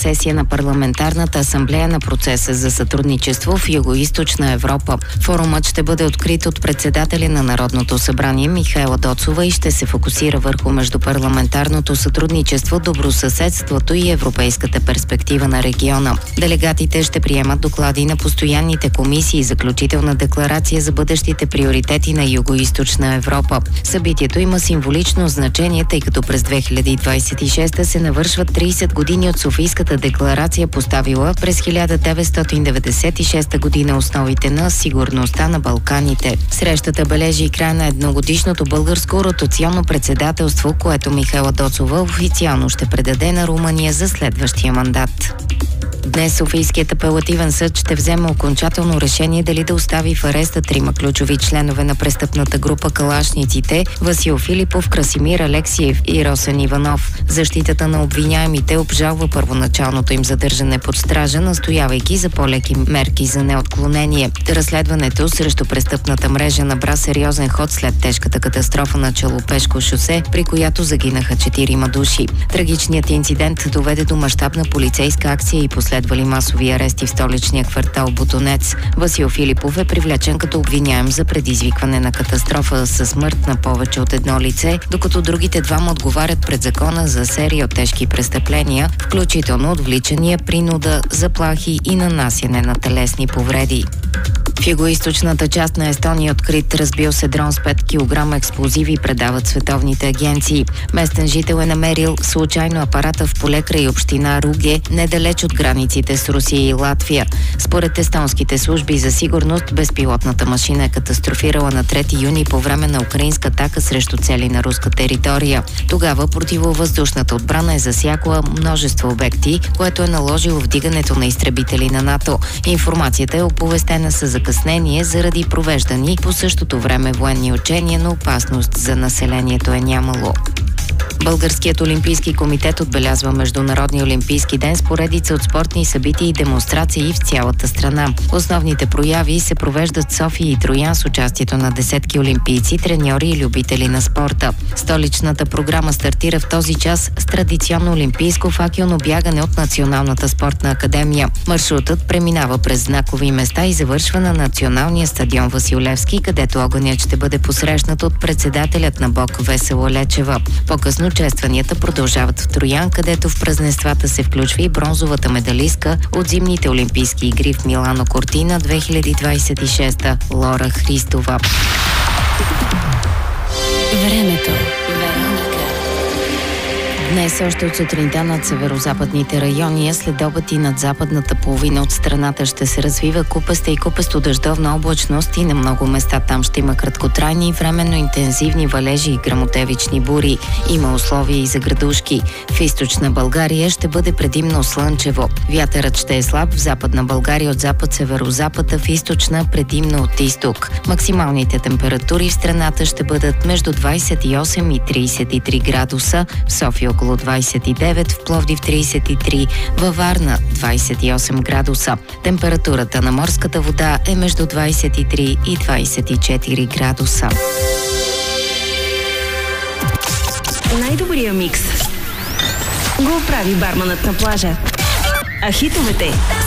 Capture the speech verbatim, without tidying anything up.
сесия на Парламентарната асамблея на процеса за сътрудничество в Югоизточна Европа. Форумът ще бъде открит от председателя на Народното събрание Михаела Доцова и ще се фокусира върху междупарламентарното сътрудничество, добросъседството и европейската перспектива на региона. Делегатите ще приемат доклади на постоянните комисии и заключителна декларация за бъдещите приоритети на Югоизточна Европа. Събитието има символично значение, тъй като през две хиляди двадесет и шеста се навършват тридесет години от Софийската декларация, поставила през хиляда деветстотин деветдесет и шеста година основите на сигурността на Балканите. Срещата бележи и края на едногодишното българско ротационно председателство, което Михаела Доцова официално ще предаде на Румъния за следващия мандат. Днес Софийският апелативен съд ще вземе окончателно решение дали да остави в ареста трима ключови членове на престъпната група Калашниците – Васил Филипов, Красимир Алексиев и Росен Иванов. Защитата на обвиняемите обжалва първоначалното им задържане под стража, настоявайки за по-леки мерки за неотклонение. Разследването срещу престъпната мрежа набра сериозен ход след тежката катастрофа на Челопешко шосе, при която загинаха четирима души. Трагичният инцидент доведе до мащабна полицейска акция и последвали масови арести в столичния квартал Ботонец. Васил Филипов е привлечен като обвиняем за предизвикване на катастрофа със смърт на повече от едно лице, докато другите двама отговарят пред закона за серия от тежки престъпления, включително отвличания, принуда, заплахи и нанасяне на телесни повреди. В югоизточната част на Естония е открит разбил се дрон с пет килограма експлозиви, предават световните агенции. Местен жител е намерил случайно апарата в поле край община Руге, недалеч от границите с Русия и Латвия. Според естонските служби за сигурност, безпилотната машина е катастрофирала на трети юни по време на украинска атака срещу цели на руска територия. Тогава противовъздушната отбрана е засякла множество обекти, което е наложило вдигането на изтребители на НАТО. Информацията е оповестена със закъснение заради провеждани по същото време военни учения, но опасност за населението е нямало. Българският олимпийски комитет отбелязва Международния олимпийски ден с поредица от спортни събития и демонстрации в цялата страна. Основните прояви се провеждат в София и Троян с участието на десетки олимпийци, треньори и любители на спорта. Столичната програма стартира в този час с традиционно олимпийско факелно бягане от Националната спортна академия. Маршрутът преминава през знакови места и завършва на националния стадион Васил Левски, където огънят ще бъде посрещнат от председателят на БОК Весела Лечева. По-късно честванията продължават в Троян, където в празненствата се включва и бронзовата медалистка от зимните олимпийски игри в Милано Кортина две хиляди двадесет и шеста Лора Христова. Времето. Днес още от сутринта над северо-западните райони, а след обед и над западната половина от страната ще се развива купеста и купесто-дъждовна облачност и на много места там ще има краткотрайни и временно интензивни валежи и гръмотевични бури. Има условия и за градушки. В източна България ще бъде предимно слънчево. Вятърът ще е слаб в западна България от запад-северо-запада, в източна предимно от изток. Максималните температури в страната ще бъдат между двадесет и осем и тридесет и три градуса, в София около двадесет и девет, в Пловдив тридесет и три, във Варна двадесет и осем градуса. Температурата на морската вода е между двадесет и три и двадесет и четири градуса. Най-добрия микс го прави барманът на плажа. А хитовете